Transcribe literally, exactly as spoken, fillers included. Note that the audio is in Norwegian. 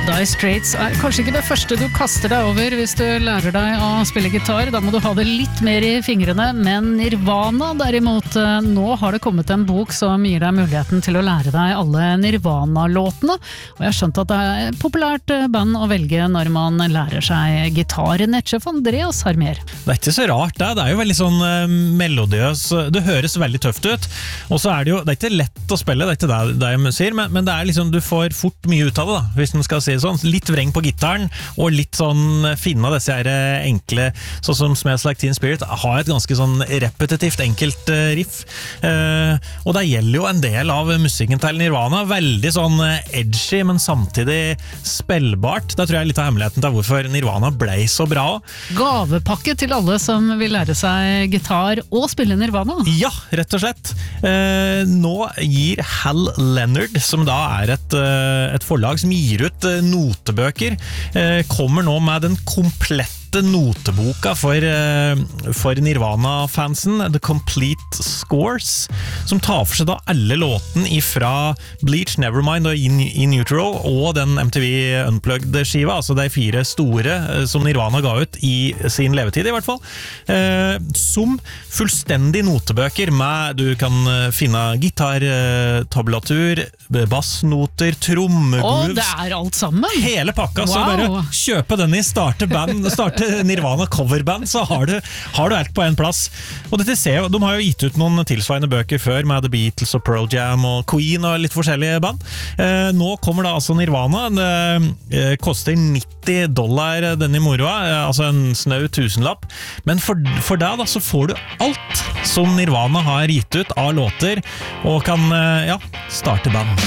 Dire Straits er kanskje ikke det første du kaster deg over hvis du lærer deg å spille gitar. Da må du ha det litt mer i fingrene, men Nirvana derimot, nå har det kommet en bok som gir deg muligheten til å lære deg alle Nirvana-låtene. Og jeg har skjønt at det er et populært band å velge når man lærer seg gitar. Nettsjef Andreas har mer. Det er ikke så rart det, det er jo veldig sånn uh, melodiøs, det høres veldig tøft ut, og så er det jo, det er ikke lett å spille, det er ikke det, det jeg sier, men, men det er liksom, du får fort mye ut av det da, hvis man skal si det sånn, litt vreng på gitaren, og litt sånn finne disse her enkle, sånn som Smells Like Teen Spirit, har et ganske sånn repetitivt, enkelt uh, riff, uh, og det gjelder jo en del av musikken til Nirvana, veldig sånn edgy, men samtidig spillbart. Da tror jeg litt av hemmeligheten til hvorfor Nirvana ble så bra. Gavepakke til alle som vil lære seg gitar og spille Nirvana. Ja, rett og slett. Uh, nå gir Hal Leonard, som da er et, uh, et forlag som gir ut notebøker, kommer nå med den komplette noteboka for, for Nirvana-fansen, The Complete Scores, som tar for seg da alle låten ifra Bleach, Nevermind og In, In Utero, og den M T V Unplugged-skiva, altså de fire store som Nirvana ga ut i sin levetid i hvert fall, som fullstendig notebøker med, du kan finne gitar, tablatur, bassnoter, trommegrooves. Å, det er alt sammen! Hele pakka, wow. Så bare kjøpe den i starte band, starte Nirvana coverband, så har du, har du alt på en plass. Og dette ser jo, de har jo gitt ut noen tilsvarende bøker før med The Beatles og Pearl Jam og Queen og litt forskjellige band. Eh, nå kommer da altså Nirvana, det eh, koster nitti dollar denne moroa, eh, altså en snau tusenlapp, men for, for deg da så får du alt som Nirvana har gitt ut av låter, og kan eh, ja, starte band.